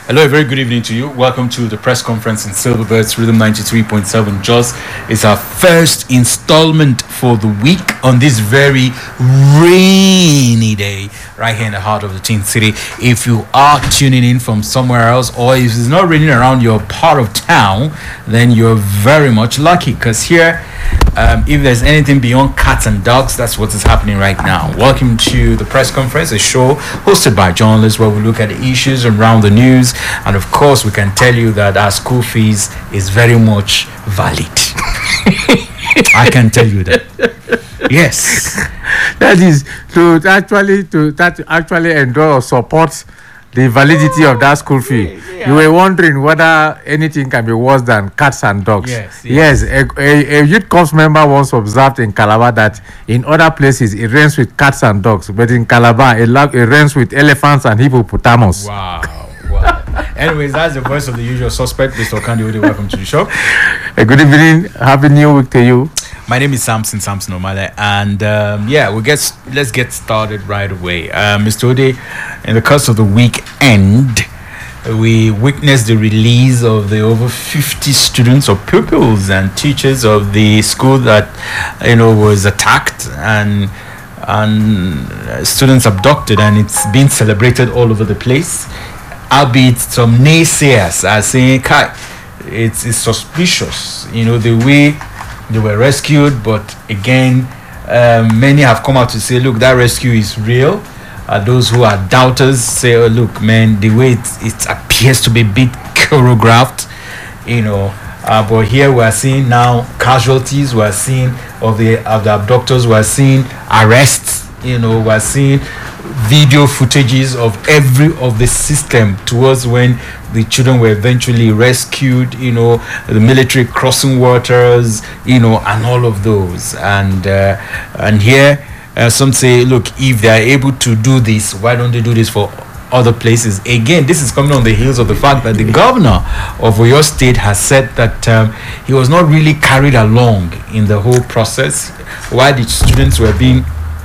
Hello, a very good evening to you. Welcome to the press conference in Silverbirds Rhythm 93.7 Jos. It's our first installment for the week on this very rainy day right here in the heart of the Teen City. If you are tuning in from somewhere else, or if it's not raining around your part of town, then you're very much lucky, because here, if there's anything beyond cats and dogs, that's what is happening right now. Welcome to the press conference, a show hosted by journalists where we look at the issues around the news, and of course we can tell you that our school fees is very much valid. I can tell you that. Yes. That is to actually endorse or support the validity of that school fee. Yeah. You were wondering whether anything can be worse than cats and dogs. Yes. A youth corps member once observed in Calabar that in other places it rains with cats and dogs, but in Calabar it rains with elephants and hippopotamus. Wow. Anyways, that's the voice of the usual suspect, Mr. Kandi. Welcome to the show. Good evening. Happy New Week to you. My name is Samson Omale, and let's get started right away. Mr. Ode, in the course of the weekend, we witnessed the release of the over 50 students or pupils and teachers of the school that was attacked and students abducted, and it's been celebrated all over the place. Albeit some naysayers are saying, "Kai, it's suspicious." The way they were rescued, but again, many have come out to say, "Look, that rescue is real." Those who are doubters say, "Oh, look, man, the way it appears to be a bit choreographed," But here we are seeing now casualties. We are seeing of the abductors. We are seeing arrests. We are seeing video footages of every of the system towards when the children were eventually rescued, the military crossing waters, and all of those. And here some say, look, if they are able to do this, why don't they do this for other places? Again, this is coming on the heels of the fact that the governor of Oyo State has said that he was not really carried along in the whole process while the students were being,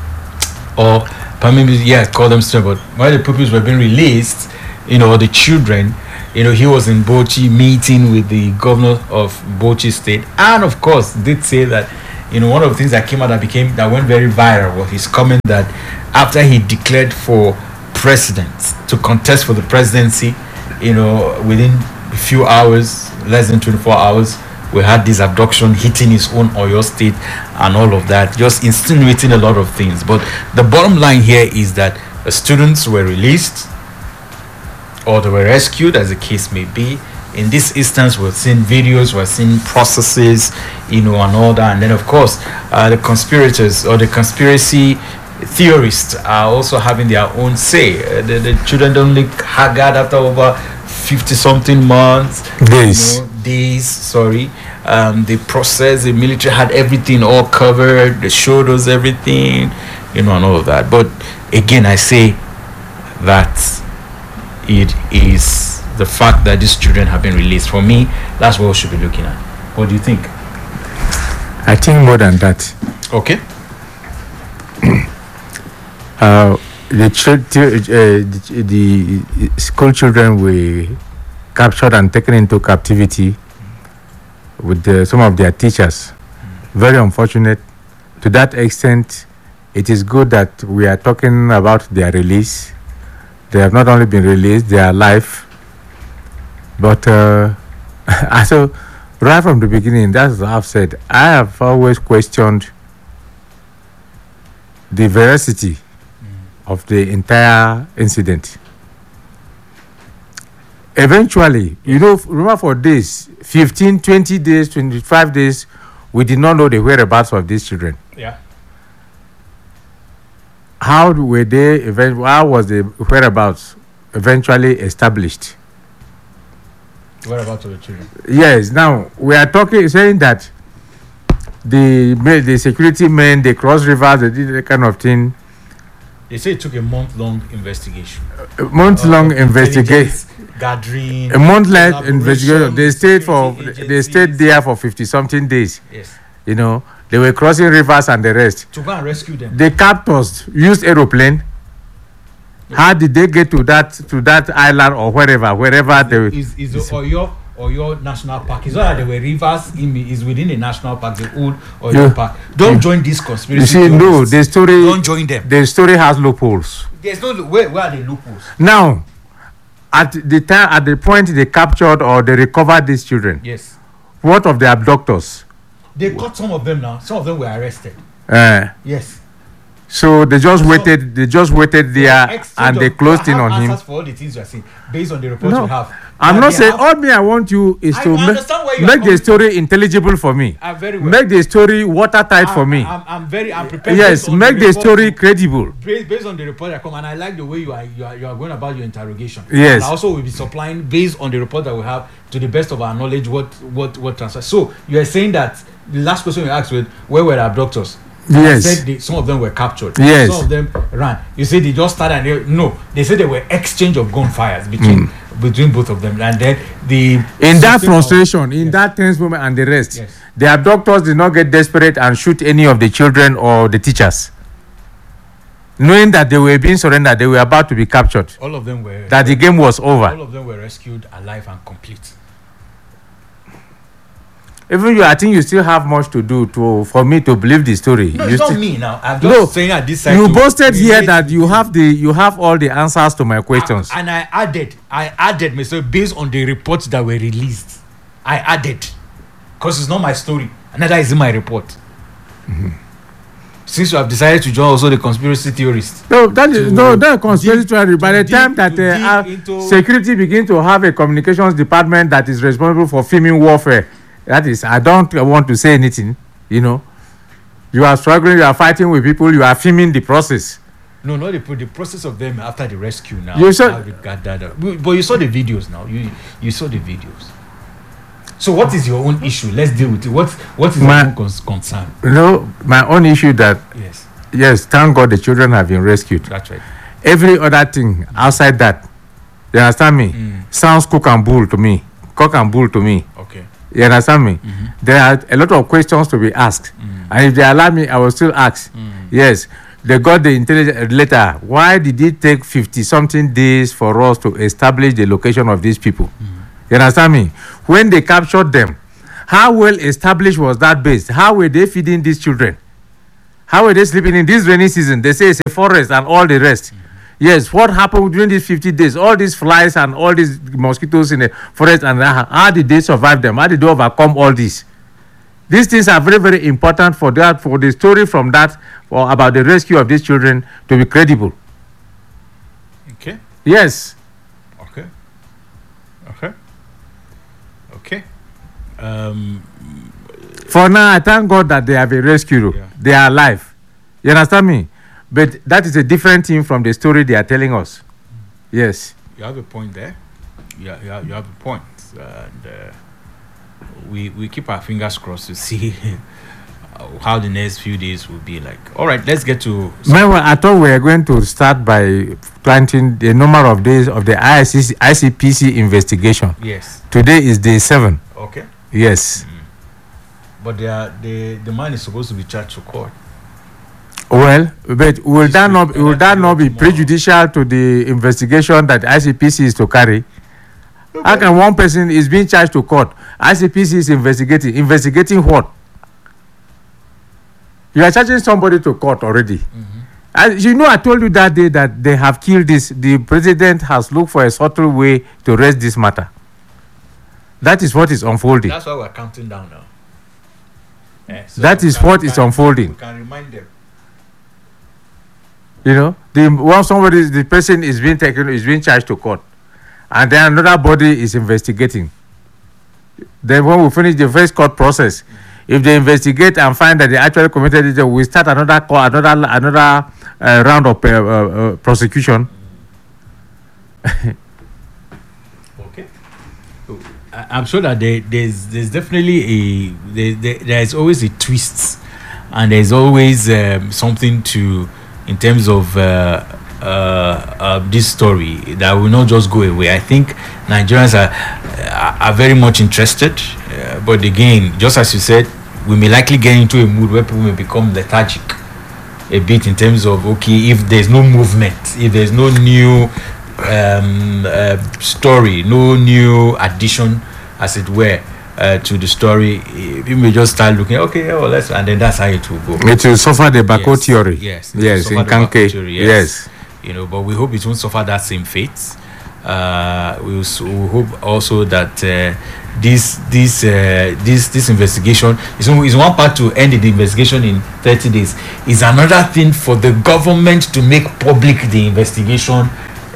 call them students, but while the pupils were being released, the children, he was in Bauchi meeting with the governor of Bauchi State, and of course did say that, one of the things that came out that went very viral was his comment that after he declared for president to contest for the presidency, within a few hours, less than 24 hours, we had this abduction hitting his own Oyo State and all of that, just insinuating a lot of things. But the bottom line here is that the students were released or they were rescued, as the case may be. In this instance, we're seeing videos, we're seeing processes, and all that. And then, of course, the conspirators or the conspiracy theorists are also having their own say. The children don't look haggard after over 50-something months. The process, the military had everything all covered. They showed us everything, and all of that. But again, I say that it is the fact that these children have been released. For me, that's what we should be looking at. What do you think? I think more than that. Okay. The school children were captured and taken into captivity with some of their teachers. Very unfortunate. To that extent, it is good that we are talking about their release. They have not only been released, they are alive. But so right from the beginning, that's what I've said. I have always questioned the veracity of the entire incident. Eventually, remember for days, 15, 20 days, 25 days, we did not know the whereabouts of these children. Yeah. How was the whereabouts eventually established? Whereabouts of the children? Yes, now we are saying that the security men, they crossed rivers, they did that kind of thing. They say it took a month-long investigation. Month-long investigation. Gathering. A month-long investigation. They stayed there for 50-something days. Yes. They were crossing rivers and the rest. To go and rescue them. The captors used aeroplane. How did they get to that island or wherever they? Is Oyo National Park? It's not that there were rivers is within the national park, the old Oyo Park. Don't join this conspiracy. You see, no, the story. Don't join them. The story has loopholes. There's no where are the loopholes? Now, at the point they captured or they recovered these children. Yes. What of the abductors? They caught some of them now. Some of them were arrested. Yes. So they just waited. They just waited there and they closed in on him. For all the things you are saying, based on the report you have. I'm not saying all me. I want you is to make the story intelligible for me. Very well. Make the story watertight for me. I'm prepared. Yes, make the story credible. Based on the report that come, and I like the way you are going about your interrogation. Yes. And I also will be supplying based on the report that we have to the best of our knowledge what transfer. So you are saying that the last question you asked was where were the abductors? Yes. Said some of them were captured. Yes. Some of them ran. You said they just started and they said there were exchange of gunfires between both of them, and then that frustration, that tense moment and the rest, the abductors did not get desperate and shoot any of the children or the teachers, knowing that they were being surrendered, they were about to be captured. All of them were. That the game was over. All of them were rescued alive and complete. Even you, I think you still have much to do for me to believe the story. No, it's not me now. I'm just saying at this side. You boasted here that you have all the answers to my questions. And I added myself based on the reports that were released. I added, because it's not my story, and neither is in my report. Mm-hmm. Since you have decided to join also the conspiracy theorists. No, that conspiracy theory. By the time that security begin to have a communications department that is responsible for filming warfare. That is, I don't want to say anything, You are struggling, you are fighting with people, you are filming the process. No, not the process of them after the rescue now. You saw, but you saw the videos now. You saw the videos. So what is your own issue? Let's deal with it. What is your own concern? My own issue that yes, thank God the children have been rescued. That's right. Every other thing outside that, you understand me? Sounds cock and bull to me. Okay. You understand me? Mm-hmm. There are a lot of questions to be asked. And if they allow me, I will still ask. Yes, they got the intelligence letter. Why did it take 50-something days for us to establish the location of these people? You understand me? When they captured them, how well established was that base? How were they feeding these children? How were they sleeping in this rainy season? They say it's a forest and all the rest. Yes, what happened during these 50 days? All these flies and all these mosquitoes in the forest, and how did they survive them? How did they overcome all this? These things are very, very important for the story from that, or about the rescue of these children to be credible. Okay. Yes. Okay. For now, I thank God that they have been rescued. Yeah. They are alive. You understand me? But that is a different thing from the story they are telling us. Yes. You have a point there. You have a point. And we keep our fingers crossed to see how the next few days will be like. All right, let's get to... I thought we were going to start by planting the number of days of the ICPC investigation. Yes. Today is day 7. Okay. Yes. But the man is supposed to be charged to court. Well, but will that not be prejudicial to the investigation that ICPC is to carry? Okay. How can one person is being charged to court? ICPC is investigating what? You are charging somebody to court already. I told you that day that they have killed this. The president has looked for a subtle way to raise this matter. That is what is unfolding. That's why we're counting down now. So that is what is unfolding. We can remind them. The person is being charged to court, and then another body is investigating. Then when we finish the first court process, if they investigate and find that they actually committed it, we start another round of prosecution. Okay. I'm sure that there's definitely there's always a twist, and there's always something to. In terms of this story that will not just go away. I think Nigerians are very much interested, but again, just as you said, we may likely get into a mood where people may become lethargic. a bit in terms of, okay, if there's no movement, if there's no new story, no new addition, as it were, to the story, we may just start looking, okay, well, let's, and then that's how it will go. It will suffer the Bako theory. Yes, yes, in Kanke. Yes. You know, but we hope it won't suffer that same fate. We hope also that this investigation is one part to end the investigation in 30 days. Is another thing for the government to make public the investigation,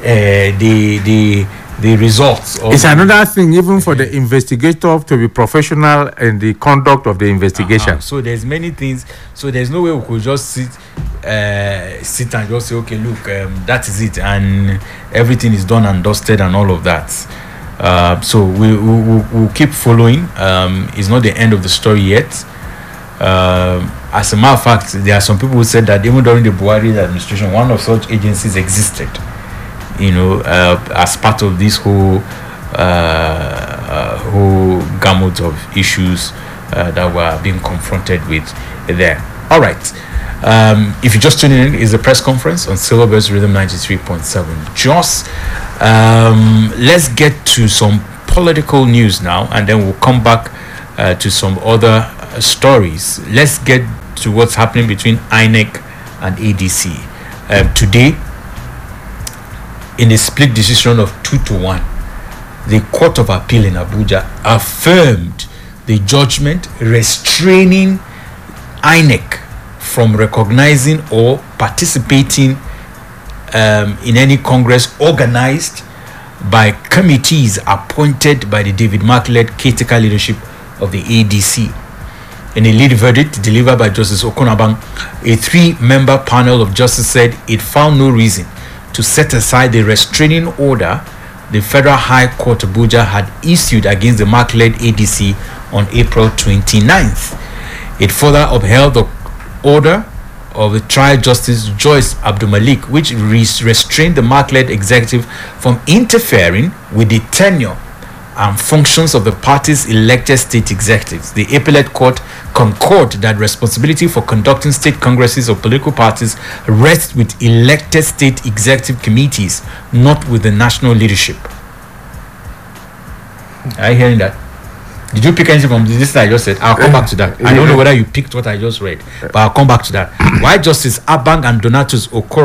the results. It's another thing even for the investigator to be professional in the conduct of the investigation. So there's many things. So there's no way we could just sit and just say, okay, look, that is it, and everything is done and dusted and all of that. So we'll keep following. It's not the end of the story yet. As a matter of fact, there are some people who said that even during the Buhari administration, one of such agencies existed, you know, as part of this whole gamut of issues that were being confronted with there. All right. If you just tuned in, is a press conference on Silverbirds Rhythm 93.7. Just let's get to some political news now, and then we'll come back to some other stories. Let's get to what's happening between INEC and ADC. Today, in a split decision of 2-1, the Court of Appeal in Abuja affirmed the judgment restraining INEC from recognizing or participating in any congress organized by committees appointed by the David Mark-led caretaker leadership of the ADC. In a lead verdict delivered by Justice Okonabang, a 3-member panel of justices said it found no reason to set aside the restraining order the Federal High Court Abuja had issued against the Mark-led ADC on April 29th. It further upheld the order of the trial justice Joyce Abdul-Malik, which restrained the Mark-led executive from interfering with the tenure and functions of the party's elected state executives. The appellate court concurred that responsibility for conducting state congresses of political parties rests with elected state executive committees, not with the national leadership. Are you hearing that? Did you pick anything from this that I just said? I'll come back to that. I don't know whether you picked what I just read, but I'll come back to that. Why Justice Abang and Donatus Okoro